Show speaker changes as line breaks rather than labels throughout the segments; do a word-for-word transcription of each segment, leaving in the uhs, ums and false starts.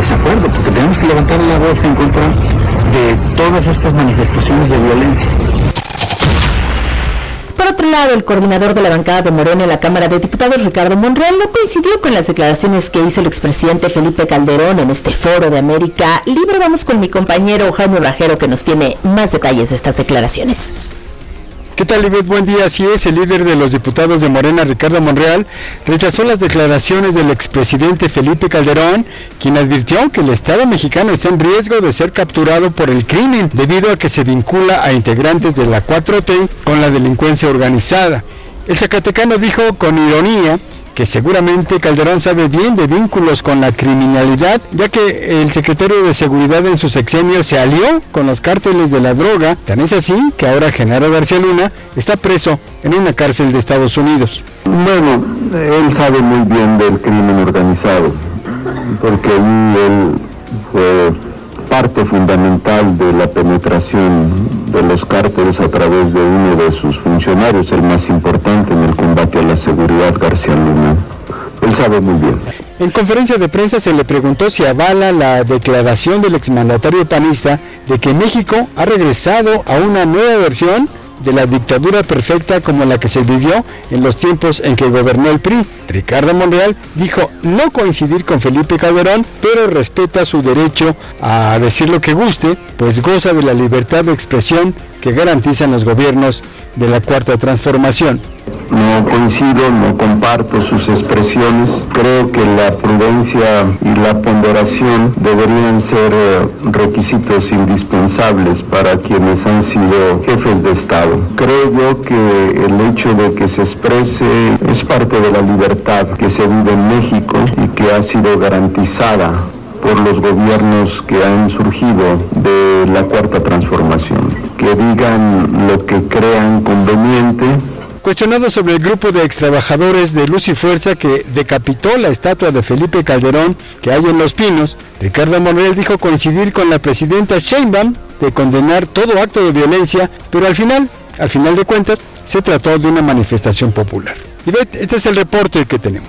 desacuerdo, porque tenemos que levantar la voz en contra de todas estas manifestaciones de violencia.
Por otro lado, el coordinador de la bancada de Morena en la Cámara de Diputados, Ricardo Monreal, no coincidió con las declaraciones que hizo el expresidente Felipe Calderón en este Foro de América Libre. Vamos con mi compañero Jaime Brajero, que nos tiene más detalles de estas declaraciones.
¿Qué tal, Ivette? Buen día. Así es, el líder de los diputados de Morena, Ricardo Monreal, rechazó las declaraciones del expresidente Felipe Calderón, quien advirtió que el Estado mexicano está en riesgo de ser capturado por el crimen, debido a que se vincula a integrantes de la cuatro T con la delincuencia organizada. El zacatecano dijo con ironía que seguramente Calderón sabe bien de vínculos con la criminalidad, ya que el secretario de Seguridad en su sexenio se alió con los cárteles de la droga. Tan es así que ahora Genaro García Luna está preso en una cárcel de Estados Unidos.
Bueno, él sabe muy bien del crimen organizado, porque ahí él fue parte fundamental de la penetración de los cárteles a través de uno de sus funcionarios, el más importante en el combate a la seguridad, García Luna. Él sabe muy bien.
En conferencia de prensa se le preguntó si avala la declaración del exmandatario panista de que México ha regresado a una nueva versión de la dictadura perfecta como la que se vivió en los tiempos en que gobernó el P R I. Ricardo Monreal dijo no coincidir con Felipe Calderón, pero respeta su derecho a decir lo que guste, pues goza de la libertad de expresión que garantizan los gobiernos de la Cuarta Transformación.
No coincido, no comparto sus expresiones. Creo que la prudencia y la ponderación deberían ser requisitos indispensables para quienes han sido jefes de Estado. Creo yo que el hecho de que se exprese es parte de la libertad que se vive en México y que ha sido garantizada por los gobiernos que han surgido de la Cuarta Transformación. Que digan lo que crean conveniente.
Cuestionado sobre el grupo de extrabajadores de Luz y Fuerza que decapitó la estatua de Felipe Calderón que hay en Los Pinos, Ricardo Monreal dijo coincidir con la presidenta Sheinbaum de condenar todo acto de violencia, pero al final, al final de cuentas, se trató de una manifestación popular. Y ve, este es el reporte que tenemos.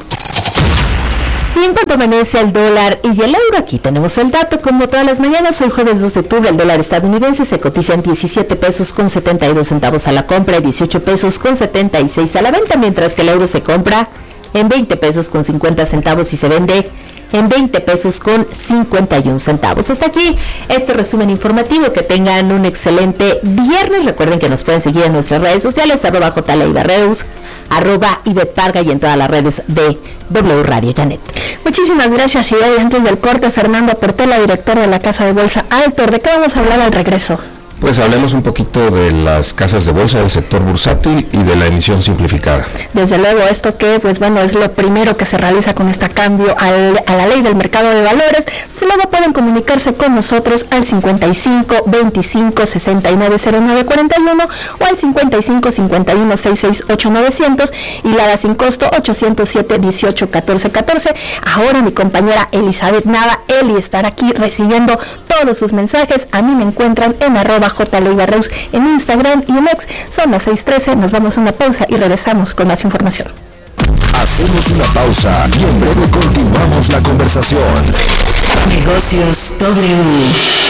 Y en cuanto amanece el dólar y el euro, aquí tenemos el dato. Como todas las mañanas, hoy jueves dos de octubre, el dólar estadounidense se cotiza en diecisiete pesos con setenta y dos centavos a la compra y dieciocho pesos con setenta y seis a la venta, mientras que el euro se compra en veinte pesos con cincuenta centavos y se vende en veinte pesos con cincuenta y un centavos. Hasta aquí este resumen informativo. Que tengan un excelente viernes. Recuerden que nos pueden seguir en nuestras redes sociales, arroba jleibarreus, arroba Ivette Parga y en todas las redes de W Radio Janet.
Muchísimas gracias. Y hoy, antes del corte, Fernando Portela, director de la Casa de Bolsa Altor. ¿De qué vamos a hablar al regreso?
Pues hablemos un poquito de las casas de bolsa, del sector bursátil y de la emisión simplificada.
Desde luego, esto que, pues bueno, es lo primero que se realiza con este cambio al, a la ley del mercado de valores. Desde luego pueden comunicarse con nosotros al cincuenta y cinco, veinticinco, sesenta y nueve, cero nueve, cuarenta y uno o al cincuenta y cinco, cincuenta y uno, sesenta y seis, ocho novecientos y la da sin costo ochocientos siete, dieciocho, catorce, catorce. Ahora mi compañera Elizabeth Nava, Eli, estará aquí recibiendo todos sus mensajes. A mí me encuentran en arroba jleibarreus en Instagram y en X. Son las seis trece, nos vamos a una pausa y regresamos con más información.
Hacemos una pausa y en breve continuamos la conversación.
Negocios W.